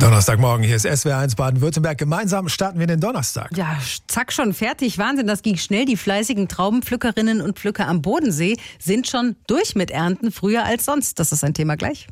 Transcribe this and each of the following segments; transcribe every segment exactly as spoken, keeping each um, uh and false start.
Donnerstagmorgen, hier ist S W R eins Baden-Württemberg. Gemeinsam starten wir den Donnerstag. Ja, zack, schon fertig. Wahnsinn, das ging schnell. Die fleißigen Traubenpflückerinnen und Pflücker am Bodensee sind schon durch mit Ernten, früher als sonst. Das ist ein Thema gleich.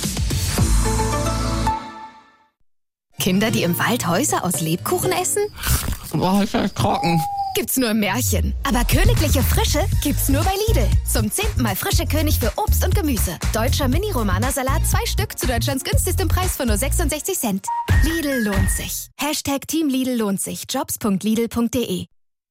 Kinder, die im Wald Häuser aus Lebkuchen essen? Boah, ist das trocken. Gibt's nur im Märchen. Aber königliche Frische gibt's nur bei Lidl. Zum zehnten Mal frische König für Obst und Gemüse. Deutscher Mini-Romana-Salat, zwei Stück zu Deutschlands günstigstem Preis von nur sechsundsechzig Cent. Lidl lohnt sich. Hashtag Team Lidl lohnt sich. jobs punkt lidl punkt de.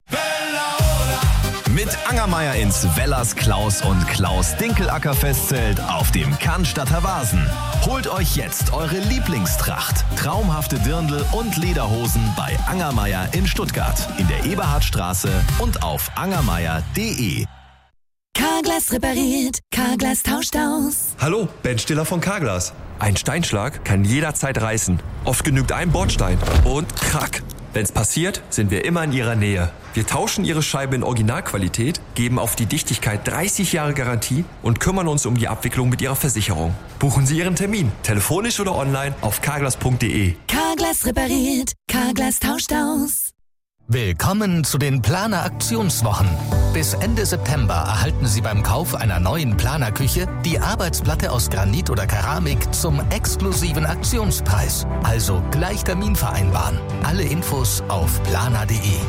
Mit Angermeier ins Wellers Klaus und Klaus Dinkelacker Festzelt auf dem Cannstatter Vasen. Holt euch jetzt eure Lieblingstracht, traumhafte Dirndl und Lederhosen bei Angermeier in Stuttgart, in der Eberhardstraße und auf angermeier punkt de. Carglass repariert, Carglass tauscht aus. Hallo, Ben Stiller von Carglass. Ein Steinschlag kann jederzeit reißen. Oft genügt ein Bordstein und krack. Wenn's passiert, sind wir immer in Ihrer Nähe. Wir tauschen Ihre Scheibe in Originalqualität, geben auf die Dichtigkeit dreißig Jahre Garantie und kümmern uns um die Abwicklung mit Ihrer Versicherung. Buchen Sie Ihren Termin, telefonisch oder online auf carglass punkt de. Carglass repariert, Carglass tauscht aus. Willkommen zu den Planer Aktionswochen. Bis Ende September erhalten Sie beim Kauf einer neuen Planer-Küche die Arbeitsplatte aus Granit oder Keramik zum exklusiven Aktionspreis. Also gleich Termin vereinbaren. Alle Infos auf planer punkt de.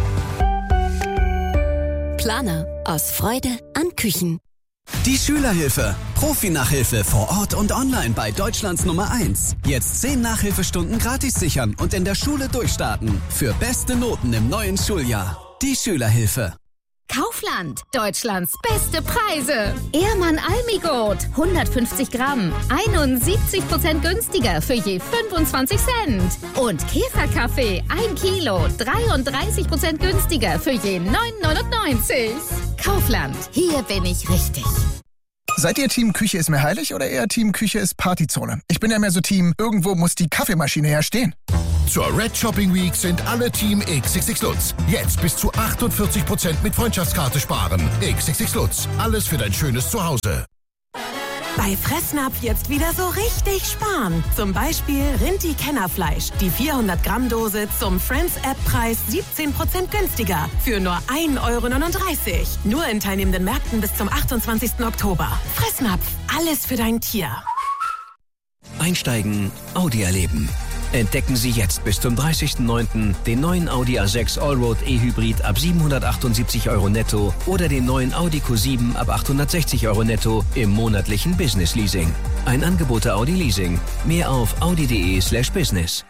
Planer. Aus Freude an Küchen. Die Schülerhilfe. Profi-Nachhilfe vor Ort und online bei Deutschlands Nummer eins. Jetzt zehn Nachhilfestunden gratis sichern und in der Schule durchstarten. Für beste Noten im neuen Schuljahr. Die Schülerhilfe. Kaufland. Deutschlands beste Preise. Ehrmann Almigot. hundertfünfzig Gramm. einundsiebzig Prozent günstiger für je fünfundzwanzig Cent. Und Käferkaffee. ein Kilo. dreiunddreißig Prozent günstiger für je neun neunundneunzig. Kaufland. Hier bin ich richtig. Seid ihr Team Küche ist mir heilig oder eher Team Küche ist Partyzone? Ich bin ja mehr so Team, irgendwo muss die Kaffeemaschine herstehen. Zur Red Shopping Week sind alle Team X X X Lutz. Jetzt bis zu achtundvierzig Prozent mit Freundschaftskarte sparen. X X X Lutz. Alles für dein schönes Zuhause. Bei Fressnapf jetzt wieder so richtig sparen. Zum Beispiel Rinti Kennerfleisch. Die vierhundert Gramm Dose zum Friends-App-Preis siebzehn Prozent günstiger. Für nur ein Euro neununddreißig. Nur in teilnehmenden Märkten bis zum achtundzwanzigsten Oktober. Fressnapf. Alles für dein Tier. Einsteigen, Audi erleben. Entdecken Sie jetzt bis zum dreißigsten neunten den neuen Audi A sechs Allroad E-Hybrid ab siebenhundertachtundsiebzig Euro netto oder den neuen Audi Q sieben ab achthundertsechzig Euro netto im monatlichen Business Leasing. Ein Angebot der Audi Leasing. Mehr auf audi punkt de slash business.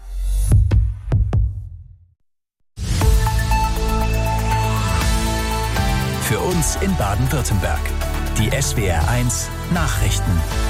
Für uns in Baden-Württemberg. Die S W R eins Nachrichten.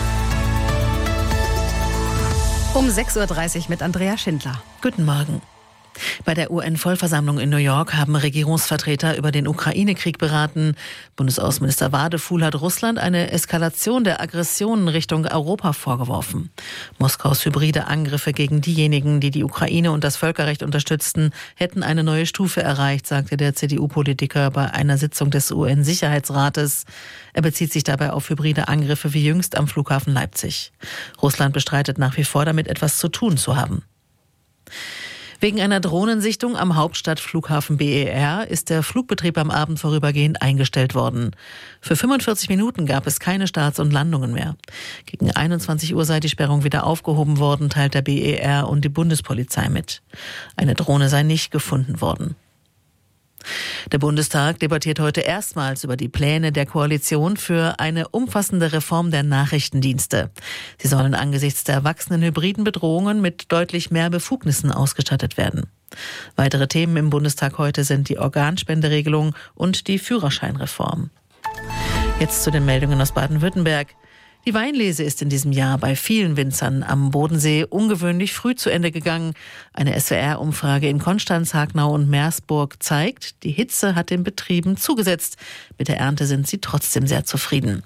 Um sechs Uhr dreißig mit Andrea Schindler. Guten Morgen. Bei der U N-Vollversammlung in New York haben Regierungsvertreter über den Ukraine-Krieg beraten. Bundesaußenminister Wadefuhl hat Russland eine Eskalation der Aggressionen Richtung Europa vorgeworfen. Moskaus hybride Angriffe gegen diejenigen, die die Ukraine und das Völkerrecht unterstützten, hätten eine neue Stufe erreicht, sagte der C D U-Politiker bei einer Sitzung des U N-Sicherheitsrates. Er bezieht sich dabei auf hybride Angriffe wie jüngst am Flughafen Leipzig. Russland bestreitet nach wie vor, damit etwas zu tun zu haben. Wegen einer Drohnensichtung am Hauptstadtflughafen B E R ist der Flugbetrieb am Abend vorübergehend eingestellt worden. Für fünfundvierzig Minuten gab es keine Starts und Landungen mehr. Gegen einundzwanzig Uhr sei die Sperrung wieder aufgehoben worden, teilt der B E R und die Bundespolizei mit. Eine Drohne sei nicht gefunden worden. Der Bundestag debattiert heute erstmals über die Pläne der Koalition für eine umfassende Reform der Nachrichtendienste. Sie sollen angesichts der wachsenden hybriden Bedrohungen mit deutlich mehr Befugnissen ausgestattet werden. Weitere Themen im Bundestag heute sind die Organspenderegelung und die Führerscheinreform. Jetzt zu den Meldungen aus Baden-Württemberg. Die Weinlese ist in diesem Jahr bei vielen Winzern am Bodensee ungewöhnlich früh zu Ende gegangen. Eine S W R-Umfrage in Konstanz, Hagnau und Meersburg zeigt, die Hitze hat den Betrieben zugesetzt. Mit der Ernte sind sie trotzdem sehr zufrieden.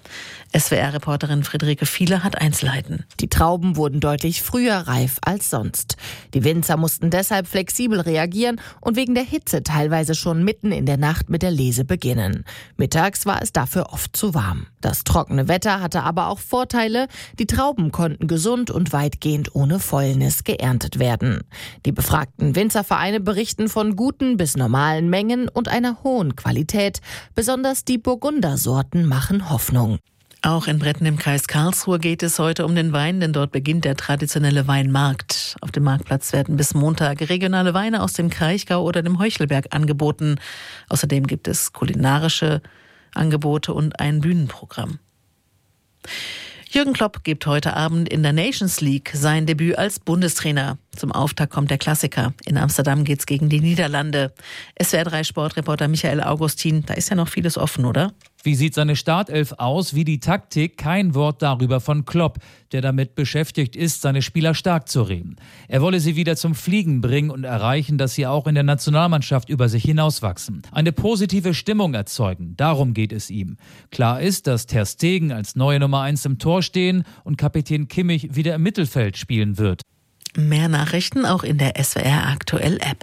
S W R-Reporterin Friederike Fiele hat Einzelheiten. Die Trauben wurden deutlich früher reif als sonst. Die Winzer mussten deshalb flexibel reagieren und wegen der Hitze teilweise schon mitten in der Nacht mit der Lese beginnen. Mittags war es dafür oft zu warm. Das trockene Wetter hatte aber auch Vorteile. Die Trauben konnten gesund und weitgehend ohne Fäulnis geerntet werden. Die befragten Winzervereine berichten von guten bis normalen Mengen und einer hohen Qualität. Besonders die Burgundersorten machen Hoffnung. Auch in Bretten im Kreis Karlsruhe geht es heute um den Wein, denn dort beginnt der traditionelle Weinmarkt. Auf dem Marktplatz werden bis Montag regionale Weine aus dem Kraichgau oder dem Heuchelberg angeboten. Außerdem gibt es kulinarische Angebote und ein Bühnenprogramm. Jürgen Klopp gibt heute Abend in der Nations League sein Debüt als Bundestrainer. Zum Auftakt kommt der Klassiker. In Amsterdam geht's gegen die Niederlande. S W R drei Sportreporter Michael Augustin, da ist ja noch vieles offen, oder? Wie sieht seine Startelf aus? Wie die Taktik? Kein Wort darüber von Klopp, der damit beschäftigt ist, seine Spieler stark zu reden. Er wolle sie wieder zum Fliegen bringen und erreichen, dass sie auch in der Nationalmannschaft über sich hinauswachsen. Eine positive Stimmung erzeugen, darum geht es ihm. Klar ist, dass Ter Stegen als neue Nummer eins im Tor stehen und Kapitän Kimmich wieder im Mittelfeld spielen wird. Mehr Nachrichten auch in der S W R Aktuell App.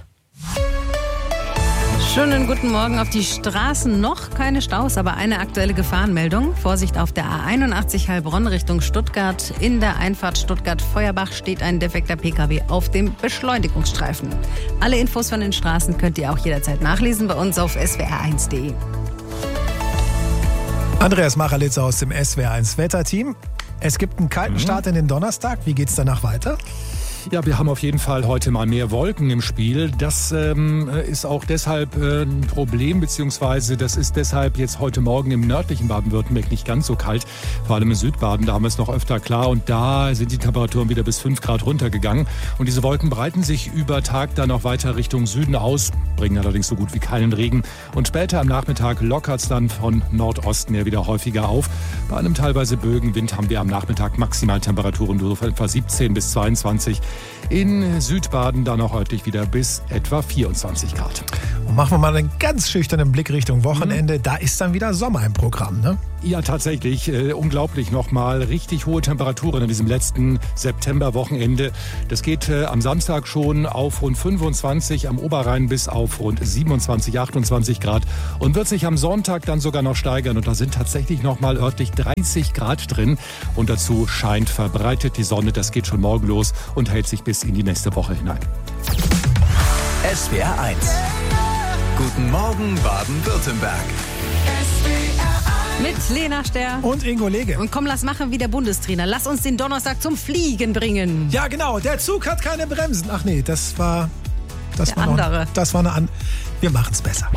Schönen guten Morgen. Auf die Straßen noch keine Staus, aber eine aktuelle Gefahrenmeldung. Vorsicht auf der A einundachtzig Heilbronn Richtung Stuttgart. In der Einfahrt Stuttgart-Feuerbach steht ein defekter Pkw auf dem Beschleunigungsstreifen. Alle Infos von den Straßen könnt ihr auch jederzeit nachlesen bei uns auf S W R eins punkt de. Andreas Machalitz aus dem S W R eins Wetterteam. Es gibt einen kalten Start in den Donnerstag. Wie geht's danach weiter? Ja, wir haben auf jeden Fall heute mal mehr Wolken im Spiel. Das ähm, ist auch deshalb äh, ein Problem, beziehungsweise das ist deshalb jetzt heute Morgen im nördlichen Baden-Württemberg nicht ganz so kalt. Vor allem im Südbaden, da haben wir es noch öfter klar und da sind die Temperaturen wieder bis fünf Grad runtergegangen. Und diese Wolken breiten sich über Tag dann noch weiter Richtung Süden aus, bringen allerdings so gut wie keinen Regen. Und später am Nachmittag lockert es dann von Nordosten her wieder häufiger auf. Bei einem teilweise Bögenwind haben wir am Nachmittag Maximaltemperaturen nur von etwa siebzehn bis zweiundzwanzig. In Südbaden dann auch örtlich wieder bis etwa vierundzwanzig Grad. Und machen wir mal einen ganz schüchternen Blick Richtung Wochenende. Mhm. Da ist dann wieder Sommer im Programm, ne? Ja, tatsächlich. Äh, unglaublich nochmal. Richtig hohe Temperaturen an diesem letzten Septemberwochenende. Das geht äh, am Samstag schon auf rund fünfundzwanzig, am Oberrhein bis auf rund siebenundzwanzig, achtundzwanzig Grad und wird sich am Sonntag dann sogar noch steigern. Und da sind tatsächlich nochmal örtlich dreißig Grad drin. Und dazu scheint verbreitet die Sonne. Das geht schon morgen los und hält sich bis in die nächste Woche hinein. S W R eins. Guten Morgen Baden-Württemberg. Mit Lena Ster und Ingo Lege. Und komm, lass machen wie der Bundestrainer. Lass uns den Donnerstag zum Fliegen bringen. Ja, genau. Der Zug hat keine Bremsen. Ach nee, das war... Das der war andere. Noch, das war eine an. Wir machen's besser.